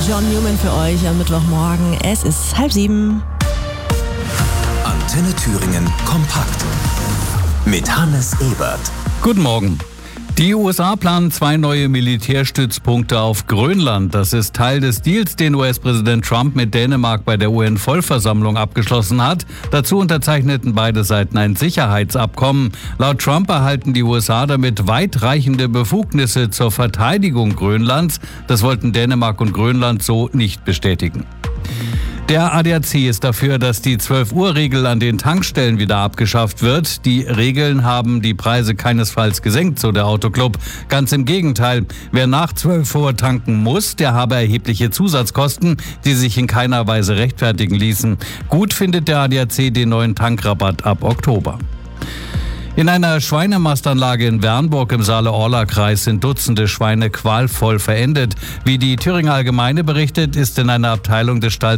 John Newman für euch am Mittwochmorgen. Es ist 6:30. Antenne Thüringen kompakt mit Hannes Ebert. Guten Morgen. Die USA planen 2 neue Militärstützpunkte auf Grönland. Das ist Teil des Deals, den US-Präsident Trump mit Dänemark bei der UN-Vollversammlung abgeschlossen hat. Dazu unterzeichneten beide Seiten ein Sicherheitsabkommen. Laut Trump erhalten die USA damit weitreichende Befugnisse zur Verteidigung Grönlands. Das wollten Dänemark und Grönland so nicht bestätigen. Der ADAC ist dafür, dass die 12-Uhr-Regel an den Tankstellen wieder abgeschafft wird. Die Regeln haben die Preise keinesfalls gesenkt, so der Autoclub. Ganz im Gegenteil. Wer nach 12 Uhr tanken muss, der habe erhebliche Zusatzkosten, die sich in keiner Weise rechtfertigen ließen. Gut findet der ADAC den neuen Tankrabatt ab Oktober. In einer Schweinemastanlage in Wernburg im Saale-Orla-Kreis sind Dutzende Schweine qualvoll verendet. Wie die Thüringer Allgemeine berichtet, ist in einer Abteilung des Stalls